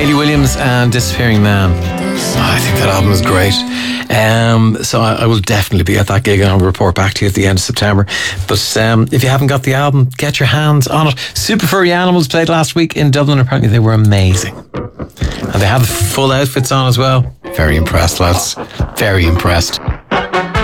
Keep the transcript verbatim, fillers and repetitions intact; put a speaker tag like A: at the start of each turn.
A: Hayley Williams and Disappearing Man. Oh, I think that album is great. Um, so I, I will definitely be at that gig, and I'll report back to you at the end of September. But um, if you haven't got the album, get your hands on it. Super Furry Animals played last week in Dublin. Apparently they were amazing. And they had full outfits on as well. Very impressed, lads. Very impressed.